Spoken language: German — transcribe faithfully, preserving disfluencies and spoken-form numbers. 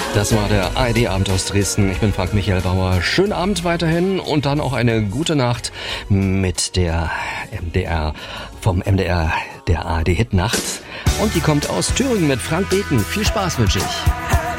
Das war der A R D-Abend aus Dresden. Ich bin Frank Michael Bauer. Schönen Abend weiterhin und dann auch eine gute Nacht mit der M D R, vom M D R, der A R D-Hit Nacht. Und die kommt aus Thüringen mit Frank Beten. Viel Spaß wünsche ich.